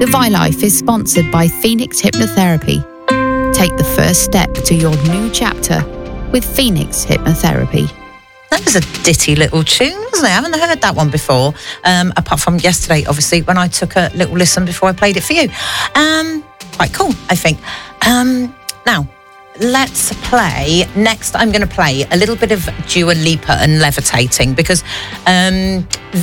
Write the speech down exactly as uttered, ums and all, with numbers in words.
The Vi Life is sponsored by Phoenix Hypnotherapy. Take the first step to your new chapter with Phoenix Hypnotherapy. That was a ditty little tune, wasn't it? I haven't heard that one before, um, apart from yesterday, obviously, when I took a little listen before I played it for you. Um, quite cool, I think. Um, now, let's play. Next, I'm going to play a little bit of Dua Lipa and Levitating, because um,